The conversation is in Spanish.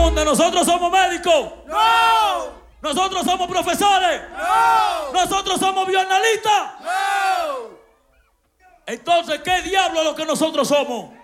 donde nosotros somos médicos. ¡No! Nosotros somos profesores. ¡No! Nosotros somos bioanalistas. ¡No! Entonces, ¿qué diablo es lo que nosotros somos?